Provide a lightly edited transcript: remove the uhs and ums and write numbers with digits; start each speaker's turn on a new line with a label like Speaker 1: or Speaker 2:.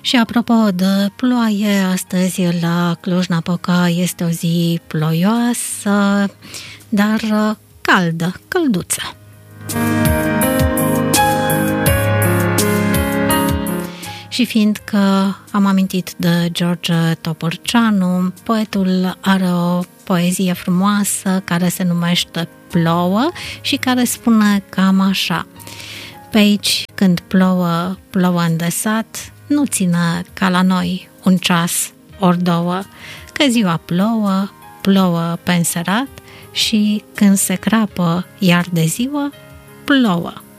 Speaker 1: Și apropo de ploaie, astăzi la Cluj-Napoca este o zi ploioasă, dar caldă, călduță. Și fiindcă am amintit de George Topârceanu, poetul are o poezie frumoasă care se numește Plouă și care spune cam așa: pe aici când plouă, plouă îndesat, nu ține ca la noi un ceas ori două, că ziua plouă, plouă pe înserat și când se crapă iar de ziua, plouă.